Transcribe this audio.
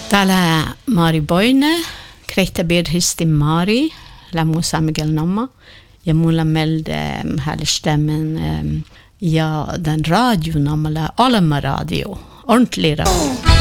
Täällä Mari Boine, Krehtabirhisti Mari, Lamusa Miguel Nomma, ja mulla meldde härstämmen ja den radion, Alma Radio, ordentlig radio.